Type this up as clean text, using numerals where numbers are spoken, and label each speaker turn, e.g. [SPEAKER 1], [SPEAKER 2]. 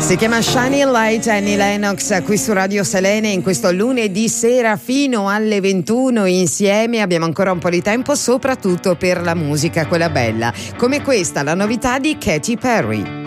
[SPEAKER 1] Si chiama Shining Light, Annie Lennox qui su Radio Selene in questo lunedì sera fino alle 21 insieme. Abbiamo ancora un po' di tempo, soprattutto per la musica, quella bella come questa, la novità di Katy Perry.